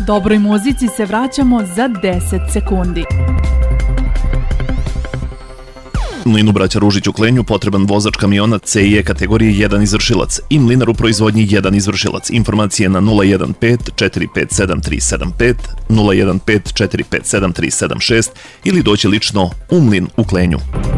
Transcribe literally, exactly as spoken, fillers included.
Dobroj muzici se vraćamo za deset sekundi. Mlinu braća Ružić u Klenju potreban vozač kamiona C i E kategorije jedan izvršilac i mlinar u proizvodnji jedan izvršilac. Informacije na nula jedan pet četiri pet sedam tri sedam pet, nula jedan pet četiri pet sedam tri sedam šest ili doći lično u mlin u Klenju.